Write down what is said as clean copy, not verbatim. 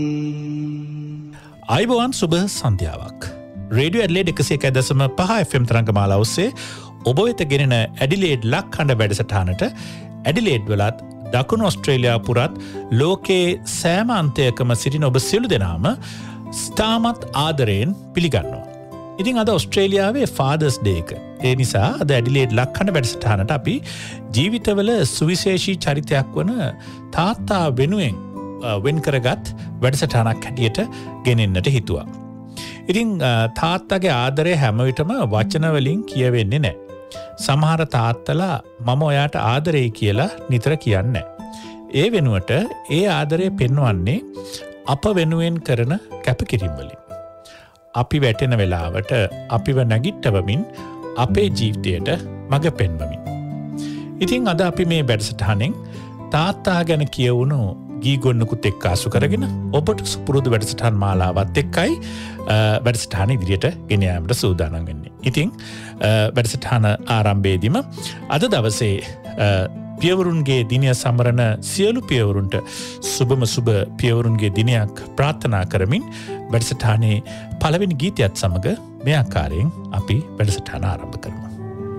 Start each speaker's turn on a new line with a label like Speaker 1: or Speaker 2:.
Speaker 1: අයිබෝවන් සුබ සන්ධ්‍යාවක්. Radio Adelaide 101.5 FM තරංගමාලා ඔස්සේ ඔබ වෙත ගෙනෙන ඇඩිලේඩ් ලක්හඬ වැඩසටහනට ඇඩිලේඩ් වලත් දකුණු ඔස්ට්‍රේලියාව පුරත් ලෝකයේ සෑම අන්තයකම සිටින ඔබ සියලු දෙනාම ස්ථාමත් ආදරයෙන් පිළිගන්නවා. ඉතින් අද ඔස්ට්‍රේලියාවේ ෆාදර්ස් ඩේ එක. ඒ නිසා අද ඇඩිලේඩ් ලක්හඬ වැඩසටහනට අපි ජීවිතවල සුවිශේෂී චරිතයක් වන තාත්තා වෙනුවෙන් වෙන් කරගත් වැඩසටහනක් හැටියට ගෙනෙන්නට හිතුවා. ඉතින් තාත්තගේ ආදරය හැම විටම වචන වලින් කියවෙන්නේ නැහැ. සමහර තාත්තලා මම ඔයාට ආදරෙයි කියලා නිතර කියන්නේ නැහැ. ඒ වෙනුවට ඒ ආදරය පෙන්වන්නේ අප වෙනුවෙන් කරන කැපකිරීම වලින්. අපි වැටෙන වෙලාවට අපිව නැගිට්ටවමින් අපේ ජීවිතයට මඟ පෙන්වමින්. ඉතින් අද අපි මේ වැඩසටහනෙන් තාත්තා ගැන කියවුණු ගී ගොන්නකුත් එක්ක අසු කරගෙන ඔබට සුපුරුදු වැඩසටහන් මාලාවත් එක්කයි වැඩසටහන ඉදිරියට ගෙන යාමට සූදානම් වෙන්නේ. ඉතින් වැඩසටහන ආරම්භයේදීම අද දවසේ පියවරුන්ගේ දිනය සමරන සියලු පියවරුන්ට සුබම සුබ පියවරුන්ගේ දිනයක් ප්‍රාර්ථනා කරමින් වැඩසටහනේ පළවෙනි ගීතයත් සමග මේ ආකාරයෙන් අපි වැඩසටහන ආරම්භ කරමු.